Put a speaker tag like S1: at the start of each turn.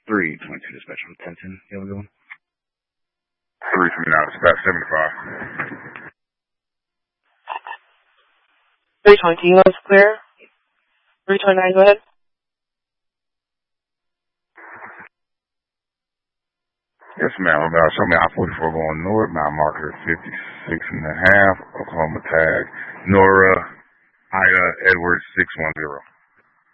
S1: 322 dispatch on 1010. You have a good one?
S2: 329 dispatch 75.
S3: 320, was clear. 329, go ahead.
S2: Yes, ma'am. Show me I-44 going north. Mile marker 56.5. Oklahoma tag. Nora Ida Edwards 610.